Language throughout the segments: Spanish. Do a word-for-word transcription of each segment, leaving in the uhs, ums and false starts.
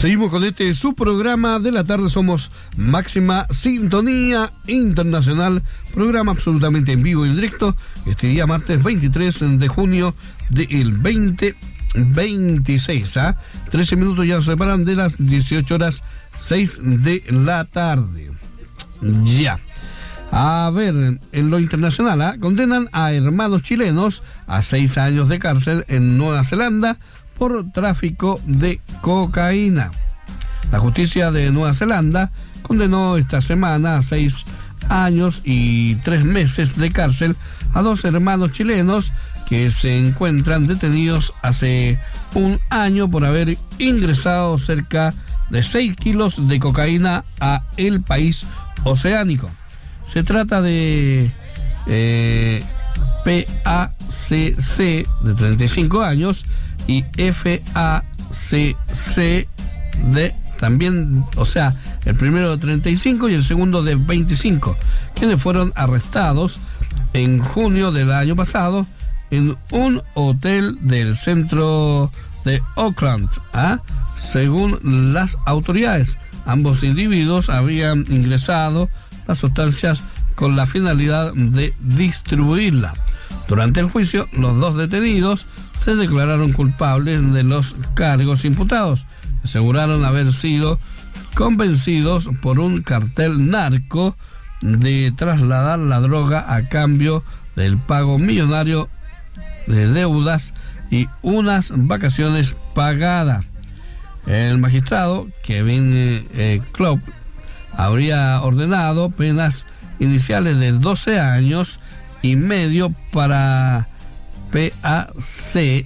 Seguimos con este su programa de la tarde. Somos Máxima Sintonía Internacional, programa absolutamente en vivo y en directo este día martes veintitrés de junio del veinte veintiséis. ¿ah? trece minutos ya nos separan de las dieciocho horas seis de la tarde. Ya. A ver, en lo internacional, ¿ah? condenan a hermanos chilenos a seis años de cárcel en Nueva Zelanda por tráfico de cocaína. La justicia de Nueva Zelanda condenó esta semana a seis años y tres meses de cárcel a dos hermanos chilenos que se encuentran detenidos hace un año por haber ingresado cerca de seis kilos de cocaína a el país oceánico. Se trata de eh, P A C C de treinta y cinco años y F A C C de también, o sea, el primero de treinta y cinco y el segundo de veinticinco, quienes fueron arrestados en junio del año pasado en un hotel del centro de Auckland. ¿ah? Según las autoridades, ambos individuos habían ingresado las sustancias con la finalidad de distribuirla. Durante el juicio, los dos detenidos se declararon culpables de los cargos imputados. Aseguraron haber sido convencidos por un cartel narco de trasladar la droga a cambio del pago millonario de deudas y unas vacaciones pagadas. El magistrado Kevin eh, Klopp habría ordenado penas iniciales de doce años y medio para P A C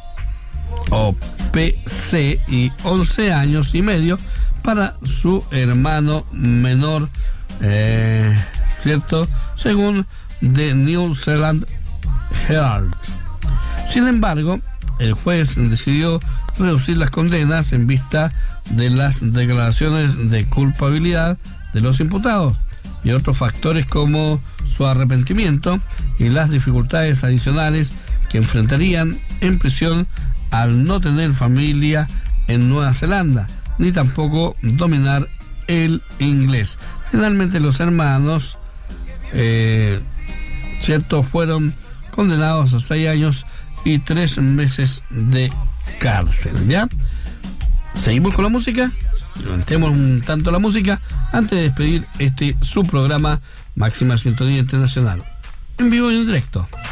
o P C y once años y medio para su hermano menor, eh, ¿cierto? Según The New Zealand Herald. Sin embargo, el juez decidió reducir las condenas en vista de las declaraciones de culpabilidad de los imputados y otros factores como su arrepentimiento y las dificultades adicionales que enfrentarían en prisión al no tener familia en Nueva Zelanda, ni tampoco dominar el inglés. Finalmente los hermanos, eh, cierto, fueron condenados a seis años y tres meses de cárcel. ¿Ya? Seguimos con la música. Levantemos un tanto la música antes de despedir este su programa Máxima Sintonía Internacional en vivo y en directo.